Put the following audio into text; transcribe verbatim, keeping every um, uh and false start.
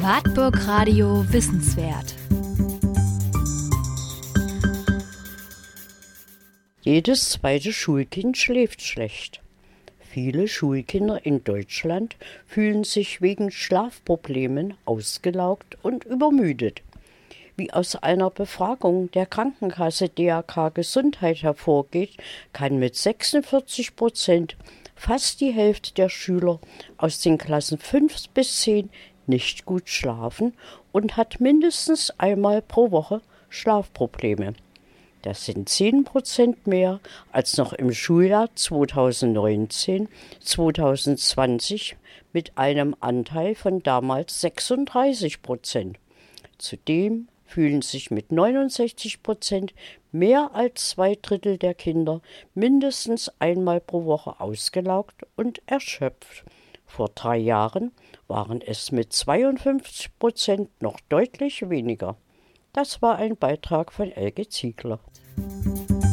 Wartburg Radio Wissenswert. Jedes zweite Schulkind schläft schlecht. Viele Schulkinder in Deutschland fühlen sich wegen Schlafproblemen ausgelaugt und übermüdet. Wie aus einer Befragung der Krankenkasse D A K Gesundheit hervorgeht, kann mit sechsundvierzig Prozent fast die Hälfte der Schüler aus den Klassen fünf bis zehn nicht gut schlafen und hat mindestens einmal pro Woche Schlafprobleme. Das sind zehn Prozent mehr als noch im Schuljahr zweitausendneunzehn zweitausendzwanzig mit einem Anteil von damals sechsunddreißig Prozent. Zudem fühlen sich mit neunundsechzig Prozent mehr als zwei Drittel der Kinder mindestens einmal pro Woche ausgelaugt und erschöpft. Vor drei Jahren waren es mit zweiundfünfzig Prozent noch deutlich weniger. Das war ein Beitrag von Elke Ziegler.